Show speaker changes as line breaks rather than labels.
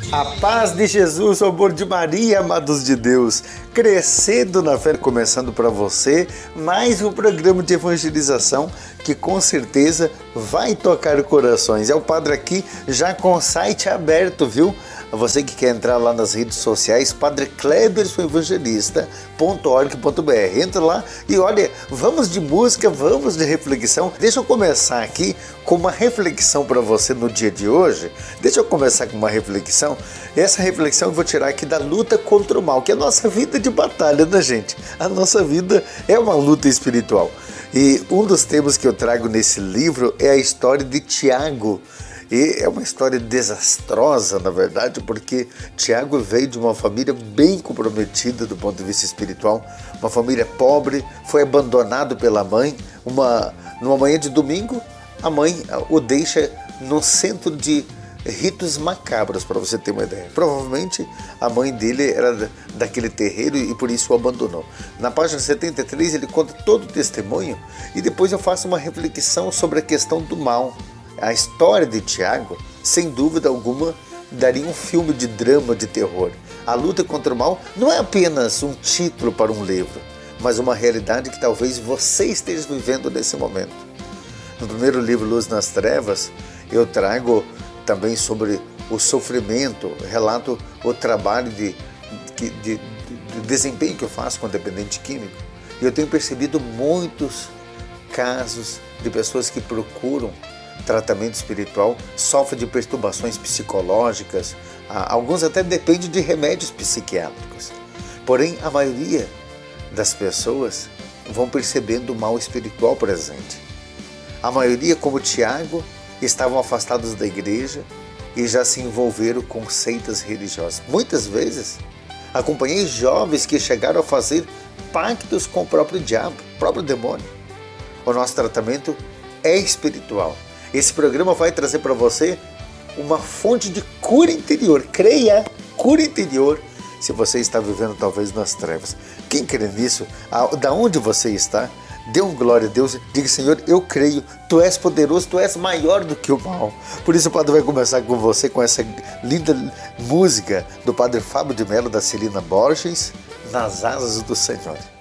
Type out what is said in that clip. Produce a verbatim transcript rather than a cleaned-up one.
A paz de Jesus, o amor de Maria, amados de Deus, crescendo na fé, começando para você mais um programa de evangelização que com certeza vai tocar corações. É o Padre aqui já com o site aberto, viu? Você que quer entrar lá nas redes sociais, padre cleberson evangelista ponto org ponto br. Entra lá e olha, vamos de música, vamos de reflexão. Deixa eu começar aqui com uma reflexão para você no dia de hoje. Deixa eu começar com uma reflexão. Essa reflexão eu vou tirar aqui da luta contra o mal, que é a nossa vida de batalha, né, gente? A nossa vida é uma luta espiritual. E um dos temas que eu trago nesse livro é a história de Tiago. E é uma história desastrosa, na verdade, porque Tiago veio de uma família bem comprometida do ponto de vista espiritual, uma família pobre, foi abandonado pela mãe. Uma, numa manhã de domingo, a mãe o deixa no centro de ritos macabros, para você ter uma ideia. Provavelmente a mãe dele era daquele terreiro e por isso o abandonou. Na página setenta e três ele conta todo o testemunho e depois eu faço uma reflexão sobre a questão do mal. A história de Tiago, sem dúvida alguma, daria um filme de drama, de terror. A luta contra o mal não é apenas um título para um livro, mas uma realidade que talvez você esteja vivendo nesse momento. No primeiro livro, Luz nas Trevas, eu trago também sobre o sofrimento, relato o trabalho de, de, de, de desempenho que eu faço com dependente químico. E eu tenho percebido muitos casos de pessoas que procuram tratamento espiritual, sofrem de perturbações psicológicas, alguns até dependem de remédios psiquiátricos. Porém, a maioria das pessoas vão percebendo o mal espiritual presente. A maioria, como Tiago, estavam afastados da igreja e já se envolveram com seitas religiosas. Muitas vezes, acompanhei jovens que chegaram a fazer pactos com o próprio diabo, o próprio demônio. O nosso tratamento é espiritual. Esse programa vai trazer para você uma fonte de cura interior. Creia, cura interior, se você está vivendo talvez nas trevas. Quem crê nisso, da onde você está, dê um glória a Deus, diga: Senhor, eu creio, Tu és poderoso, Tu és maior do que o mal. Por isso o Padre vai começar com você, com essa linda música do Padre Fábio de Mello, da Celina Borges, Nas Asas do Senhor.